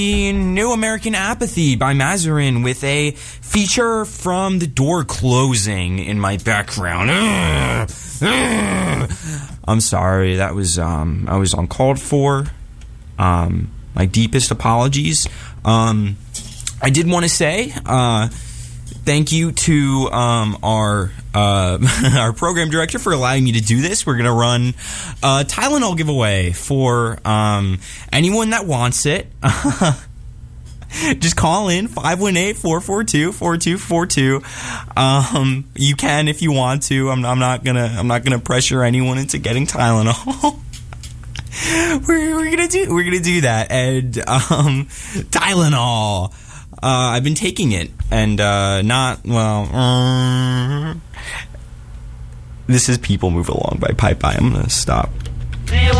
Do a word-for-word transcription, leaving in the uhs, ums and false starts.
New American Apathy by Mazarin with a feature from the door closing in my background. I'm sorry, that was um, I was uncalled for. Um, my deepest apologies. Um, I did want to say uh, thank you to um, our uh, our program director for allowing me to do this. We're gonna run a Tylenol giveaway for um, anyone that wants it. Just call in five one eight, four four two, four two four two. Um, you can if you want to. I'm, I'm not gonna I'm not gonna pressure anyone into getting Tylenol. we're, we're gonna do we're gonna do that. And um, Tylenol. Uh, I've been taking it, and uh, not well. Um, this is "People Move Along" by Pipe By. I'm gonna stop.